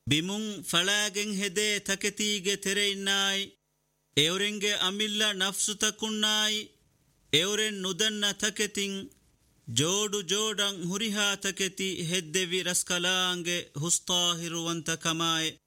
ಬಿಮುಂ ಫಳಾಗೆಂ ಹೆದೆ ತಕೆತೀಗೆ ತೆರೆಯಿನ್ನಾಯಿ ಎವರೆಂಗೆ ಅಮಿಲ್ಲ ನಫ್ಸು ತಕುಣ್ಣಾಯಿ ಎವರೆನ್ ನುದನ್ನ ತಕೆತಿಂ ಜೋಡು ಜೋಡಂ ಹುರಿಹಾ ತಕೆತಿ ಹೆದ್ದೆವಿ ರಸ್ಕಲಾಂಗೆ ಹುಸ್ತಾಹಿರುವಂತ ಕಮಾಯೆ